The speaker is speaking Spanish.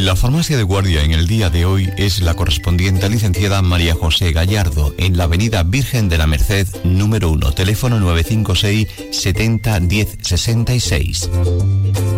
La farmacia de guardia en el día de hoy es la correspondiente a licenciada María José Gallardo, en la avenida Virgen de la Merced, número 1, teléfono 956 70 10 66.